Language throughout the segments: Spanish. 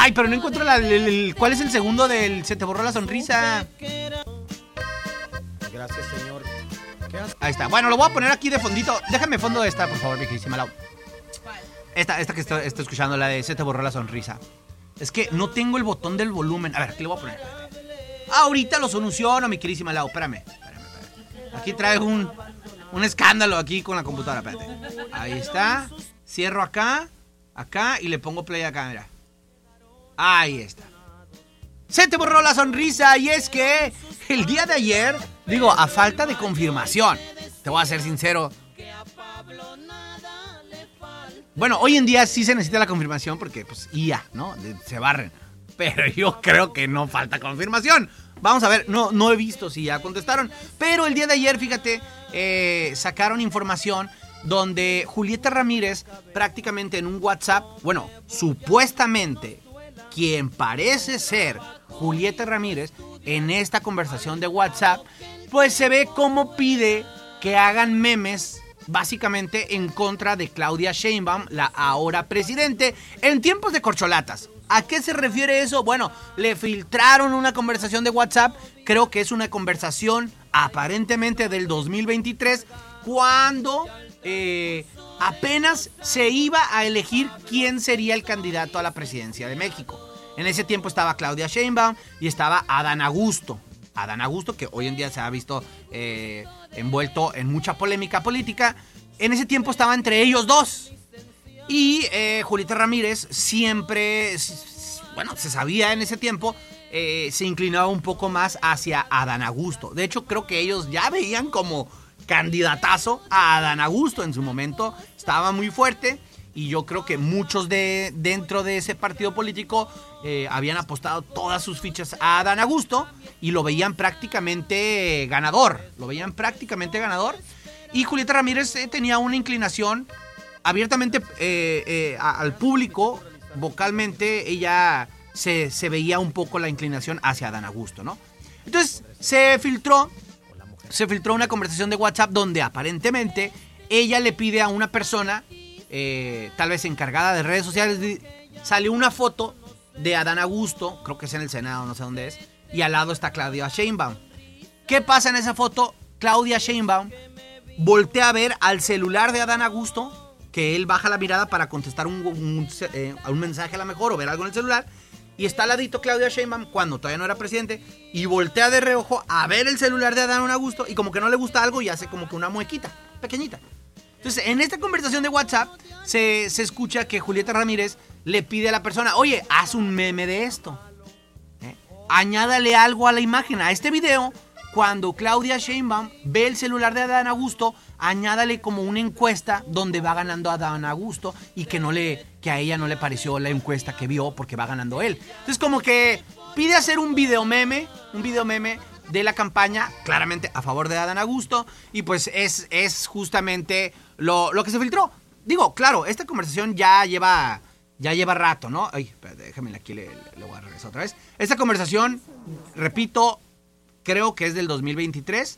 Ay, pero no encuentro ¿cuál es el segundo del Se te borró la sonrisa? Gracias, señor. Ahí está. Bueno, lo voy a poner aquí de fondito. Déjame fondo esta, por favor, mi queridísima Lau. Esta que estoy escuchando, la de Se te borró la sonrisa. Es que no tengo el botón del volumen. A ver, aquí lo voy a poner. Ahorita lo soluciono, mi queridísima Lau. Espérame. Aquí trae un escándalo aquí con la computadora. Espérate. Ahí está. Cierro acá y le pongo play acá, mira. Ahí está. Se te borró la sonrisa. Y es que el día de ayer, digo, a falta de confirmación, te voy a ser sincero. Bueno, hoy en día sí se necesita la confirmación porque, pues, IA, ¿no? Se barren. Pero yo creo que no falta confirmación. Vamos a ver, no he visto si ya contestaron. Pero el día de ayer, fíjate, sacaron información donde Julieta Ramírez prácticamente en un WhatsApp, bueno, supuestamente quien parece ser Julieta Ramírez en esta conversación de WhatsApp, pues se ve cómo pide que hagan memes básicamente en contra de Claudia Sheinbaum, la ahora presidente, en tiempos de corcholatas. ¿A qué se refiere eso? Bueno, le filtraron una conversación de WhatsApp, creo que es una conversación aparentemente del 2023, cuando apenas se iba a elegir quién sería el candidato a la presidencia de México. En ese tiempo estaba Claudia Sheinbaum y estaba Adán Augusto. Adán Augusto, que hoy en día se ha visto envuelto en mucha polémica política. En ese tiempo estaba entre ellos dos. Y Julieta Ramírez siempre, bueno, se sabía en ese tiempo, se inclinaba un poco más hacia Adán Augusto. De hecho, creo que ellos ya veían como candidatazo a Adán Augusto en su momento. Estaba muy fuerte. Y yo creo que muchos dentro de ese partido político habían apostado todas sus fichas a Adán Augusto y lo veían prácticamente ganador. Y Julieta Ramírez tenía una inclinación abiertamente al público, vocalmente, ella se veía un poco la inclinación hacia Adán Augusto, ¿no? Entonces se filtró una conversación de WhatsApp donde aparentemente ella le pide a una persona, tal vez encargada de redes sociales, salió una foto de Adán Augusto, creo que es en el Senado, no sé dónde es, y al lado está Claudia Sheinbaum. ¿Qué pasa en esa foto? Claudia Sheinbaum voltea a ver al celular de Adán Augusto, que él baja la mirada para contestar un mensaje a lo mejor o ver algo en el celular, y está al ladito Claudia Sheinbaum cuando todavía no era presidente, y voltea de reojo a ver el celular de Adán Augusto, y como que no le gusta algo y hace como que una muequita pequeñita. Entonces, en esta conversación de WhatsApp se escucha que Julieta Ramírez le pide a la persona, oye, haz un meme de esto. Añádale algo a la imagen, a este video. Cuando Claudia Sheinbaum ve el celular de Adán Augusto, añádale como una encuesta donde va ganando Adán Augusto y que a ella no le pareció la encuesta que vio porque va ganando él. Entonces, como que pide hacer un video meme de la campaña, claramente a favor de Adán Augusto, y pues es justamente lo que se filtró. Digo, claro, esta conversación ya lleva rato, ¿no? Ay, espérate, déjame aquí, le voy a regresar otra vez. Esta conversación, repito, creo que es del 2023,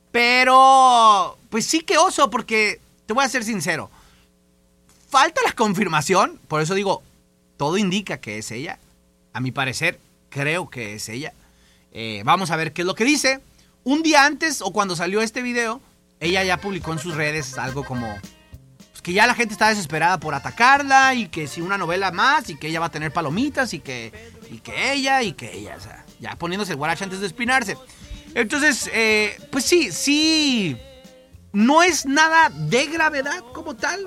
pero pues sí que oso, porque te voy a ser sincero, falta la confirmación, por eso digo, todo indica que es ella, a mi parecer, creo que es ella. Vamos a ver qué es lo que dice. Un día antes o cuando salió este video, ella ya publicó en sus redes algo como pues, que ya la gente está desesperada por atacarla y que si una novela más y que ella va a tener palomitas y que ella, o sea, ya poniéndose el guarache antes de espinarse. Entonces, pues sí, no es nada de gravedad como tal,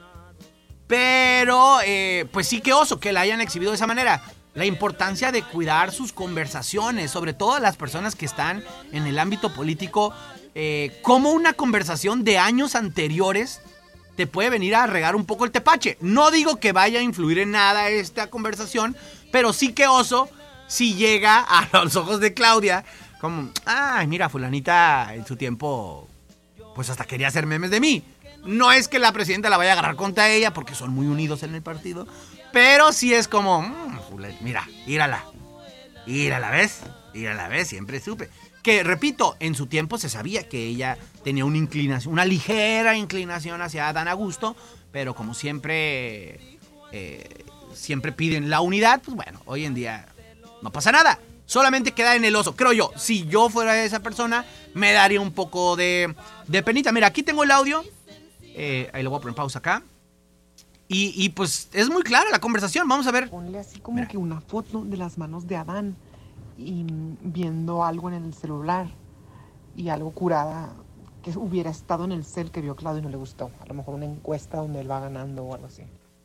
pero pues sí que oso que la hayan exhibido de esa manera. La importancia de cuidar sus conversaciones, sobre todo las personas que están en el ámbito político, como una conversación de años anteriores te puede venir a regar un poco el tepache. No digo que vaya a influir en nada esta conversación, pero sí que oso si llega a los ojos de Claudia como, ay, mira, fulanita en su tiempo pues hasta quería hacer memes de mí. No es que la presidenta la vaya a agarrar contra ella porque son muy unidos en el partido, pero sí es como, mira, írala, ¿ves? Siempre supe. Que, repito, en su tiempo se sabía que ella tenía una inclinación, una ligera inclinación hacia Adán Augusto, pero como siempre siempre piden la unidad, pues bueno, hoy en día no pasa nada. Solamente queda en el oso, creo yo. Si yo fuera esa persona, me daría un poco de penita. Mira, aquí tengo el audio. Ahí lo voy a poner pausa acá. Y pues es muy clara la conversación. Vamos a ver. Ponle así como que una foto de las manos de Adán y viendo algo en el celular y algo curada que hubiera estado en el cel que vio Claudio y no le gustó. A lo mejor una encuesta donde él va ganando o algo así.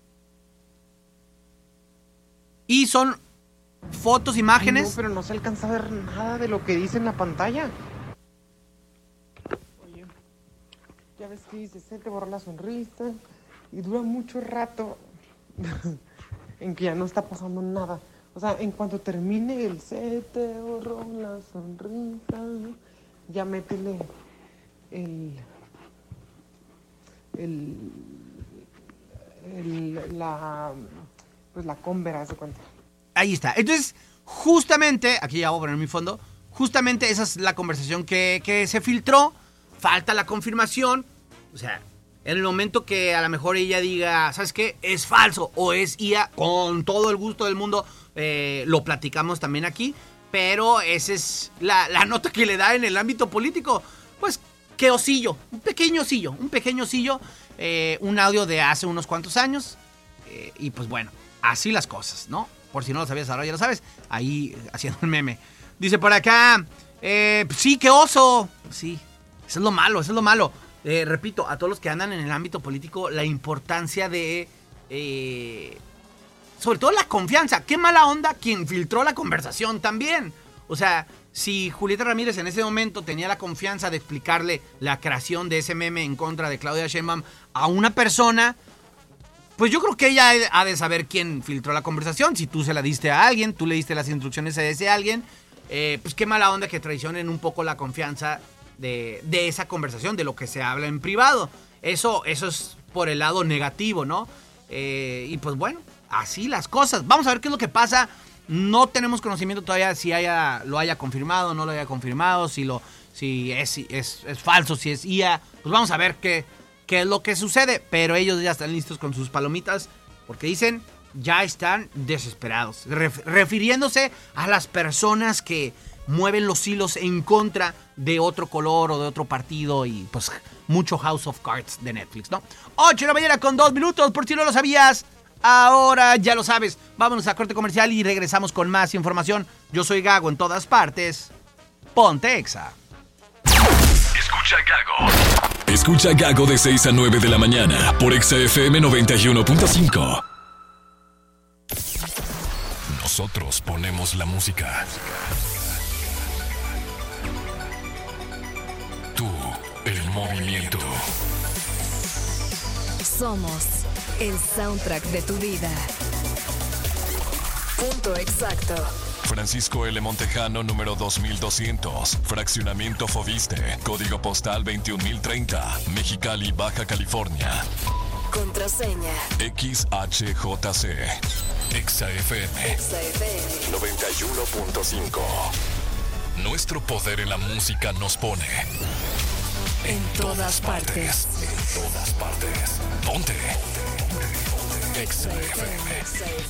Y son fotos, imágenes. No, pero no se alcanza a ver nada de lo que dice en la pantalla. Oye, ya ves que dice, se te borra la sonrisa y dura mucho rato en que ya no está pasando nada. O sea, en cuanto termine el se te borró la sonrisa, ya métele la convera, se cuenta. Ahí está. Entonces, justamente, aquí ya voy a poner mi fondo, justamente esa es la conversación que se filtró. Falta la confirmación. O sea, en el momento que a lo mejor ella diga, ¿sabes qué? Es falso o es IA, con todo el gusto del mundo, lo platicamos también aquí. Pero esa es la nota que le da en el ámbito político. Pues, qué osillo, un pequeño osillo, un audio de hace unos cuantos años. Y pues bueno, así las cosas, ¿no? Por si no lo sabías, ahora ya lo sabes. Ahí haciendo el meme. Dice por acá, sí, qué oso. Sí, eso es lo malo. Repito, a todos los que andan en el ámbito político, la importancia de... sobre todo la confianza. Qué mala onda quien filtró la conversación también. O sea, si Julieta Ramírez en ese momento tenía la confianza de explicarle la creación de ese meme en contra de Claudia Sheinbaum a una persona... Pues yo creo que ella ha de saber quién filtró la conversación. Si tú se la diste a alguien, tú le diste las instrucciones a ese alguien, pues qué mala onda que traicionen un poco la confianza de esa conversación, de lo que se habla en privado. Eso es por el lado negativo, ¿no? Y pues bueno, así las cosas. Vamos a ver qué es lo que pasa. No tenemos conocimiento todavía si lo haya confirmado, no lo haya confirmado, si es falso, si es IA. Pues vamos a ver qué es lo que sucede, pero ellos ya están listos con sus palomitas, porque dicen, ya están desesperados, refiriéndose a las personas que mueven los hilos en contra de otro color o de otro partido y pues mucho House of Cards de Netflix, ¿no? 8 de la mañana con 2 minutos, por si no lo sabías, ahora ya lo sabes. Vámonos a corte comercial y regresamos con más información. Yo soy Gago en todas partes. Ponte Exa. Escucha Gago. Escucha Gago de 6 a 9 de la mañana por Exa FM 91.5. Nosotros ponemos la música. Tú, el movimiento. Somos el soundtrack de tu vida. Punto exacto. Francisco L. Montejano, número 2200, Fraccionamiento Fobiste, Código Postal 21030, Mexicali, Baja California. Contraseña XHJC. Exa FM 91.5. Nuestro poder en la música nos pone en todas partes. En todas partes. Ponte. Exa FM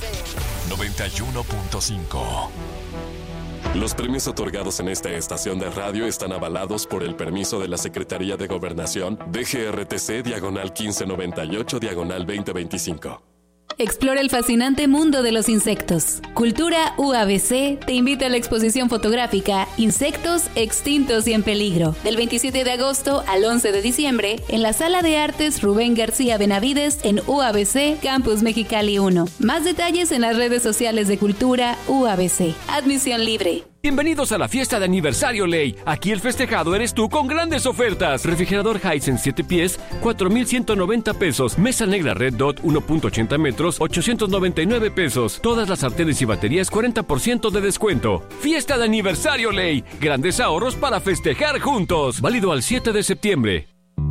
91.5. Los premios otorgados en esta estación de radio están avalados por el permiso de la Secretaría de Gobernación, DGRTC, diagonal 1598, diagonal 2025. Explora el fascinante mundo de los insectos. Cultura UABC te invita a la exposición fotográfica Insectos extintos y en peligro, del 27 de agosto al 11 de diciembre en la Sala de Artes Rubén García Benavides en UABC Campus Mexicali 1. Más detalles en las redes sociales de Cultura UABC. Admisión libre. Bienvenidos a la fiesta de aniversario Ley. Aquí el festejado eres tú con grandes ofertas. Refrigerador Hisense 7 pies, 4,190 pesos. Mesa negra Red Dot 1.80 metros, 899 pesos. Todas las sartenes y baterías 40% de descuento. Fiesta de aniversario Ley. Grandes ahorros para festejar juntos. Válido al 7 de septiembre.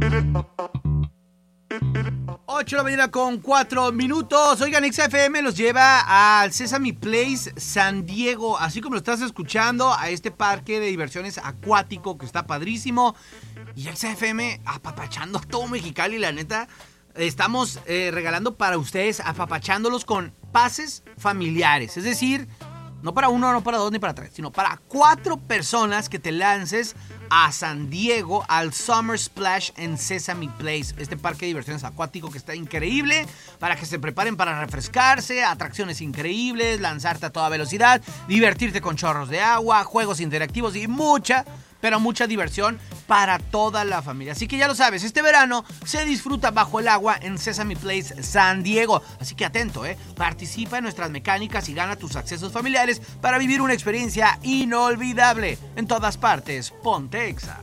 8 de la mañana con 4 minutos. Oigan, XFM los lleva al Sesame Place San Diego, así como lo estás escuchando, a este parque de diversiones acuático que está padrísimo. Y XFM apapachando a todo Mexicali, la neta. estamos regalando para ustedes, apapachándolos con pases familiares. Es decir, no para uno, no para dos, ni para tres, sino para 4 personas que te lances a San Diego al Summer Splash en Sesame Place, este parque de diversiones acuático que está increíble, para que se preparen para refrescarse, atracciones increíbles, lanzarte a toda velocidad, divertirte con chorros de agua, juegos interactivos y mucha diversión para toda la familia. Así que ya lo sabes, este verano se disfruta bajo el agua en Sesame Place San Diego. Así que atento, participa en nuestras mecánicas y gana tus accesos familiares para vivir una experiencia inolvidable. En todas partes, ponte Exa.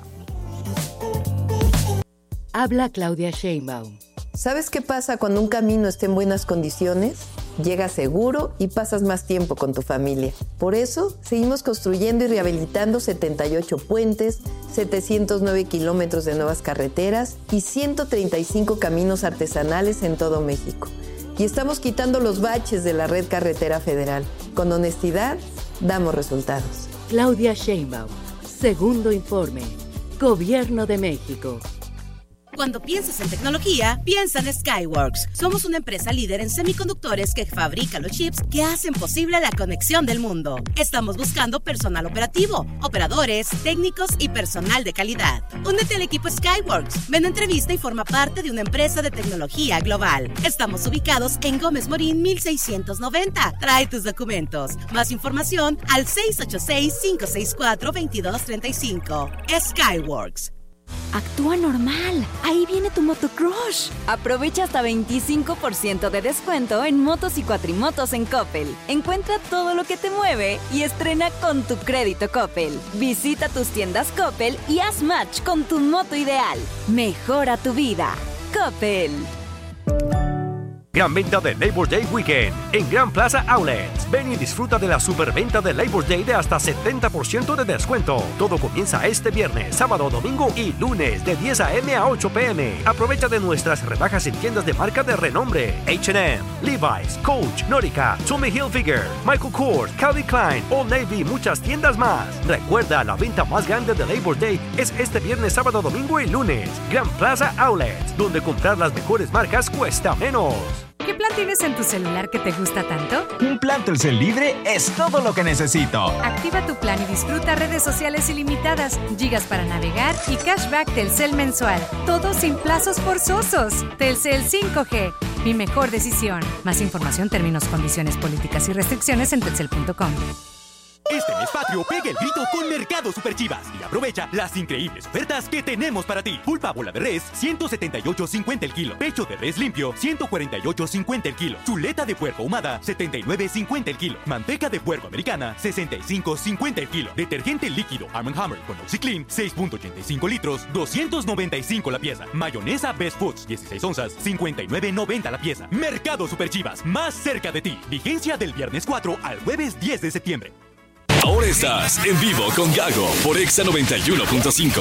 Habla Claudia Sheinbaum. ¿Sabes qué pasa cuando un camino está en buenas condiciones? Llegas seguro y pasas más tiempo con tu familia. Por eso, seguimos construyendo y rehabilitando 78 puentes, 709 kilómetros de nuevas carreteras y 135 caminos artesanales en todo México. Y estamos quitando los baches de la red carretera federal. Con honestidad, damos resultados. Claudia Sheinbaum. Segundo informe. Gobierno de México. Cuando piensas en tecnología, piensa en Skyworks. Somos una empresa líder en semiconductores que fabrica los chips que hacen posible la conexión del mundo. Estamos buscando personal operativo, operadores, técnicos y personal de calidad. Únete al equipo Skyworks. Ven a entrevista y forma parte de una empresa de tecnología global. Estamos ubicados en Gómez Morín 1690. Trae tus documentos. Más información al 686-564-2235. Skyworks. Actúa normal. Ahí viene tu motocrush. Aprovecha hasta 25% de descuento en motos y cuatrimotos en Coppel. Encuentra todo lo que te mueve y estrena con tu crédito Coppel. Visita tus tiendas Coppel y haz match con tu moto ideal. Mejora tu vida. Coppel. Gran venta de Labor Day Weekend en Gran Plaza Outlets. Ven y disfruta de la superventa de Labor Day de hasta 70% de descuento. Todo comienza este viernes, sábado, domingo y lunes de 10 a.m. a 8 p.m. Aprovecha de nuestras rebajas en tiendas de marca de renombre: H&M, Levi's, Coach, Norica, Tommy Hilfiger, Michael Kors, Calvin Klein, Old Navy y muchas tiendas más. Recuerda, la venta más grande de Labor Day es este viernes, sábado, domingo y lunes. Gran Plaza Outlets, donde comprar las mejores marcas cuesta menos. ¿Qué plan tienes en tu celular que te gusta tanto? Un plan Telcel Libre es todo lo que necesito. Activa tu plan y disfruta redes sociales ilimitadas, gigas para navegar y cashback Telcel mensual. Todo sin plazos forzosos. Telcel 5G, mi mejor decisión. Más información, términos, condiciones, políticas y restricciones en telcel.com. Este mes patrio pega el grito con Mercado Superchivas y aprovecha las increíbles ofertas que tenemos para ti. Pulpa bola de res, 178.50 el kilo. Pecho de res limpio, 148.50 el kilo. Chuleta de puerco ahumada, 79.50 el kilo. Manteca de puerco americana, 65.50 el kilo. Detergente líquido Arm & Hammer con OxiClean, 6.85 litros, 295 la pieza. Mayonesa Best Foods, 16 onzas, 59.90 la pieza. Mercado Superchivas, más cerca de ti. Vigencia del viernes 4 al jueves 10 de septiembre. Ahora estás en vivo con Gago por Exa 91.5.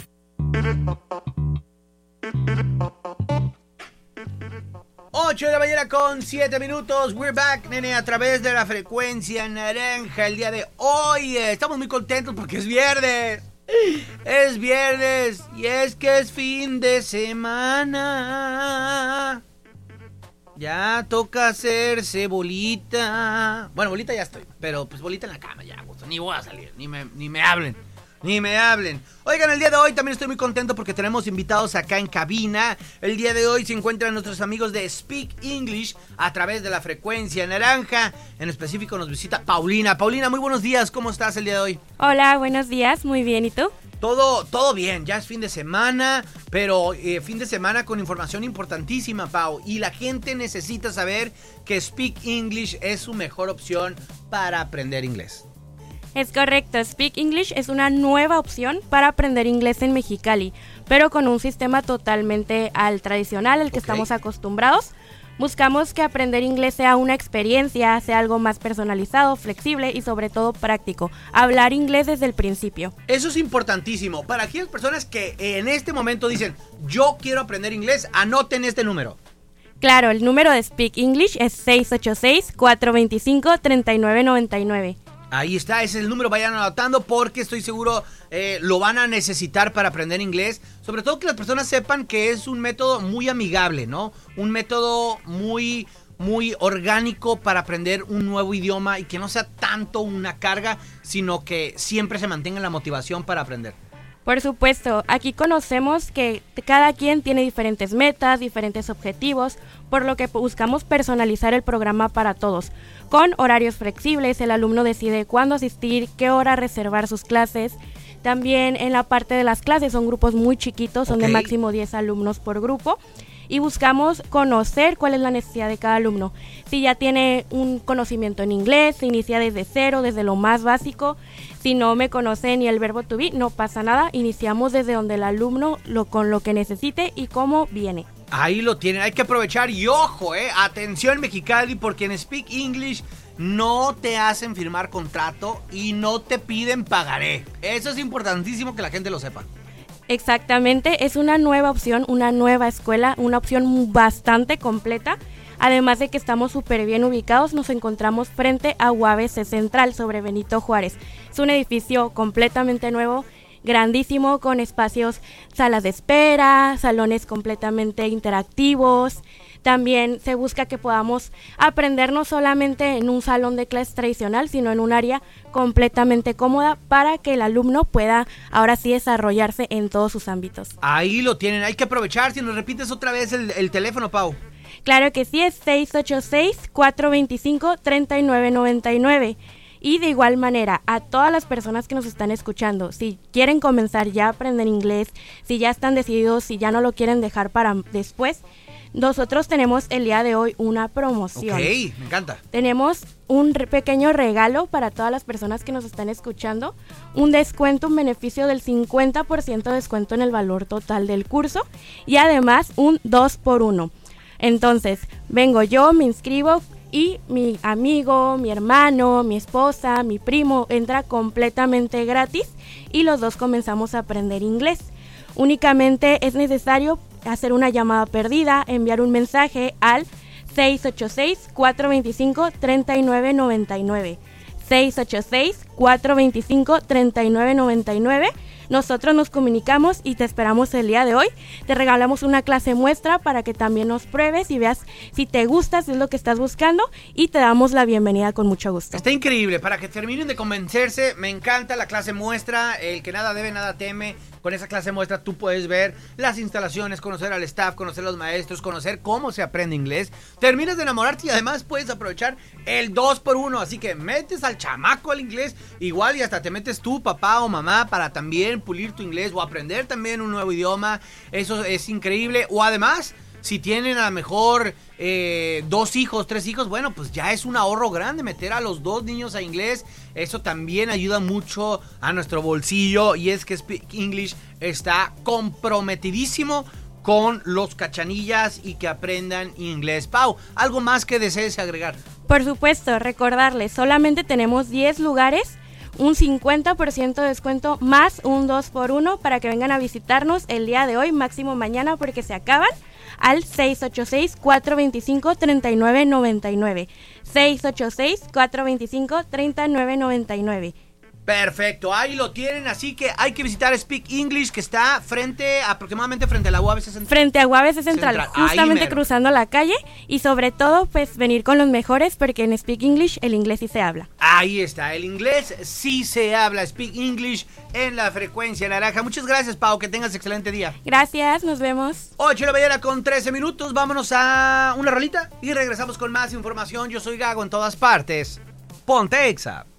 8 de la mañana con 7 minutos. We're back, nene, a través de la frecuencia naranja. El día de hoy estamos muy contentos porque es viernes. Es viernes y es que es fin de semana. Ya toca hacerse bolita. Bueno, bolita ya estoy, pero pues bolita en la cama ya, ni voy a salir, ni me hablen. Oigan, el día de hoy también estoy muy contento porque tenemos invitados acá en cabina. El día de hoy se encuentran nuestros amigos de Speak English a través de la frecuencia naranja. En específico nos visita Paulina. Paulina, muy buenos días, ¿cómo estás el día de hoy? Hola, buenos días, muy bien, ¿y tú? Todo bien, ya es fin de semana, pero fin de semana con información importantísima, Pau. Y la gente necesita saber que Speak English es su mejor opción para aprender inglés. Es correcto, Speak English es una nueva opción para aprender inglés en Mexicali, pero con un sistema totalmente al tradicional, al que estamos acostumbrados. Buscamos que aprender inglés sea una experiencia, sea algo más personalizado, flexible y sobre todo práctico. Hablar inglés desde el principio. Eso es importantísimo. Para aquellas personas que en este momento dicen, yo quiero aprender inglés, anoten este número. Claro, el número de Speak English es 686-425-3999. Ahí está, ese es el número, vayan anotando porque estoy seguro lo van a necesitar para aprender inglés. Sobre todo que las personas sepan que es un método muy amigable, ¿no? Un método muy orgánico para aprender un nuevo idioma y que no sea tanto una carga, sino que siempre se mantenga la motivación para aprender. Por supuesto, aquí conocemos que cada quien tiene diferentes metas, diferentes objetivos, por lo que buscamos personalizar el programa para todos. Con horarios flexibles, el alumno decide cuándo asistir, qué hora reservar sus clases. También en la parte de las clases son grupos muy chiquitos, son de máximo 10 alumnos por grupo. Y buscamos conocer cuál es la necesidad de cada alumno. Si ya tiene un conocimiento en inglés, se inicia desde cero, desde lo más básico. Si no me conoce ni el verbo to be, no pasa nada. Iniciamos desde donde el alumno con lo que necesite y cómo viene. Ahí lo tienen, hay que aprovechar y ojo, atención Mexicali, porque en Speak English no te hacen firmar contrato y no te piden pagaré. Eso es importantísimo que la gente lo sepa. Exactamente, es una nueva opción, una nueva escuela, una opción bastante completa. Además de que estamos súper bien ubicados, nos encontramos frente a UABC Central sobre Benito Juárez. Es un edificio completamente nuevo, grandísimo, con espacios, salas de espera, salones completamente interactivos. También se busca que podamos aprender no solamente en un salón de clases tradicional, sino en un área completamente cómoda para que el alumno pueda ahora sí desarrollarse en todos sus ámbitos. Ahí lo tienen, hay que aprovechar. Si nos repites otra vez el teléfono, Pau. Claro que sí, es 686-425-3999. Y de igual manera, a todas las personas que nos están escuchando, si quieren comenzar ya a aprender inglés, si ya están decididos, si ya no lo quieren dejar para después, nosotros tenemos el día de hoy una promoción. Ok, me encanta. Tenemos un pequeño regalo para todas las personas que nos están escuchando, un descuento, un beneficio del 50% de descuento en el valor total del curso y además un 2x1. Entonces, vengo yo, me inscribo y mi amigo, mi hermano, mi esposa, mi primo entra completamente gratis y los dos comenzamos a aprender inglés. Únicamente es necesario hacer una llamada perdida, enviar un mensaje al 686-425-3999. 686-425-3999. Nosotros nos comunicamos y te esperamos el día de hoy. Te regalamos una clase muestra para que también nos pruebes y veas si te gusta, si es lo que estás buscando, y te damos la bienvenida con mucho gusto. Está increíble, para que terminen de convencerse. Me encanta la clase muestra, el que nada debe, nada teme. Con esa clase muestra tú puedes ver las instalaciones, conocer al staff, conocer a los maestros, conocer cómo se aprende inglés. Terminas de enamorarte y además puedes aprovechar el 2x1. Así que metes al chamaco al inglés, igual y hasta te metes tú, papá o mamá, para también pulir tu inglés o aprender también un nuevo idioma. Eso es increíble. O además, si tienen a lo mejor 2 hijos, 3 hijos, bueno, pues ya es un ahorro grande meter a los 2 niños a inglés. Eso también ayuda mucho a nuestro bolsillo. Y es que Speak English está comprometidísimo con los cachanillas y que aprendan inglés. Pau, ¿algo más que desees agregar? Por supuesto, recordarles, solamente tenemos 10 lugares, un 50% de descuento más un 2x1 para que vengan a visitarnos el día de hoy, máximo mañana porque se acaban, al 686-425-3999. 686-425-3999. Perfecto, ahí lo tienen, así que hay que visitar Speak English, que está aproximadamente frente a la UABC Central. Frente a UABC Central, justamente cruzando la calle, y sobre todo, pues venir con los mejores, porque en Speak English el inglés sí se habla. Ahí está, el inglés sí se habla, Speak English en la frecuencia naranja. Muchas gracias, Pau, que tengas excelente día. Gracias, nos vemos. 8:13, vámonos a una rolita y regresamos con más información. Yo soy Gago en todas partes. Ponte Exa.